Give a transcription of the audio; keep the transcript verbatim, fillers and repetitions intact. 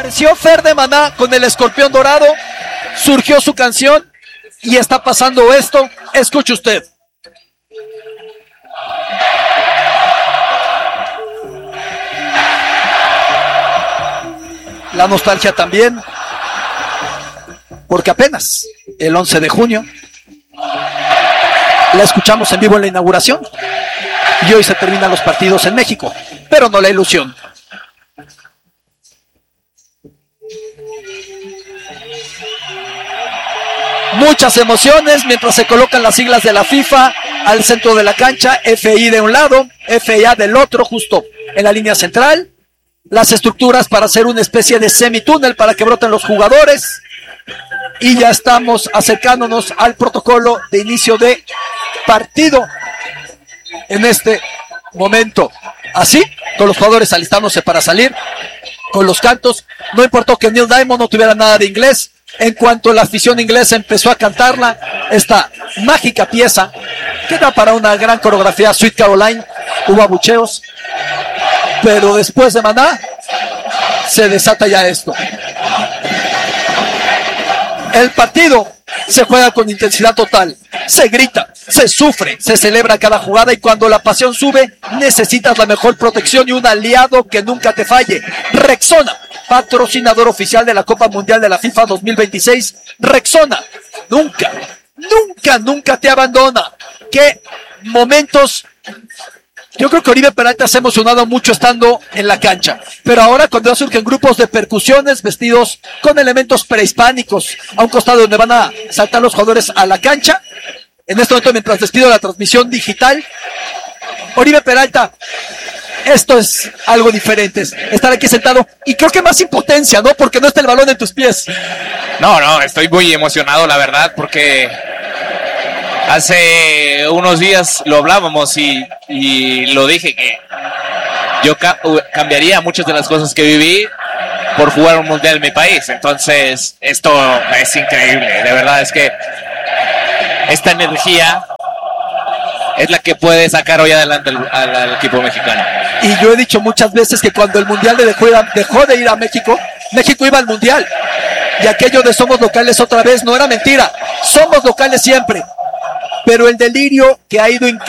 Apareció Fer de Maná con el escorpión dorado, surgió su canción y está pasando esto. Escuche usted. La nostalgia también, porque apenas el once de junio la escuchamos en vivo en la inauguración y hoy se terminan los partidos en México, pero no la ilusión. Muchas emociones mientras se colocan las siglas de la FIFA al centro de la cancha, F I de un lado, F I A del otro, justo en la línea central. Las estructuras para hacer una especie de semitúnel para que broten los jugadores. Y ya estamos acercándonos al protocolo de inicio de partido en este momento. Así, con los jugadores alistándose para salir, con los cantos. No importó que Neil Diamond no tuviera nada de inglés. En cuanto la afición inglesa empezó a cantarla, esta mágica pieza, que da para una gran coreografía, Sweet Caroline, hubo abucheos. Pero después de Maná, se desata ya esto. El partido se juega con intensidad total. Se grita, se sufre, se celebra cada jugada y cuando la pasión sube, necesitas la mejor protección y un aliado que nunca te falle. Rexona, patrocinador oficial de la Copa Mundial de la FIFA dos mil veintiséis. Rexona, nunca, nunca, nunca te abandona. Qué momentos. Yo creo que Oribe Peralta se ha emocionado mucho estando en la cancha, pero ahora cuando surgen grupos de percusiones vestidos con elementos prehispánicos a un costado donde van a saltar los jugadores a la cancha, en este momento mientras despido la transmisión digital, Oribe Peralta, esto es algo diferente, estar aquí sentado y creo que más impotencia, ¿no? Porque no está el balón en tus pies. No, no, estoy muy emocionado, la verdad, porque hace unos días lo hablábamos y, y lo dije que yo ca- cambiaría muchas de las cosas que viví por jugar un mundial en mi país. Entonces, esto es increíble. De verdad es que esta energía es la que puede sacar hoy adelante al, al, al equipo mexicano. Y yo he dicho muchas veces que cuando el mundial dejó, dejó de ir a México, México iba al mundial. Y aquello de somos locales otra vez no era mentira. Somos locales siempre. Pero el delirio que ha ido increíble